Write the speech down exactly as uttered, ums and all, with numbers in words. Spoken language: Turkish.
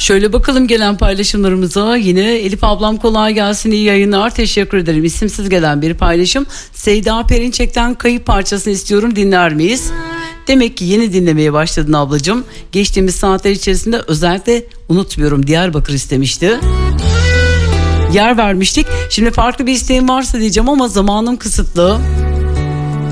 Şöyle bakalım gelen paylaşımlarımıza. Yine Elif ablam kolay gelsin, iyi yayınlar, teşekkür ederim. İsimsiz gelen bir paylaşım. Seyda Perinçek'ten Kayıp parçasını istiyorum, dinler miyiz? Demek ki yeni dinlemeye başladın ablacığım. Geçtiğimiz saatler içerisinde özellikle unutmuyorum Diyarbakır istemişti. Yer vermiştik. Şimdi farklı bir isteğim varsa diyeceğim ama zamanım kısıtlı.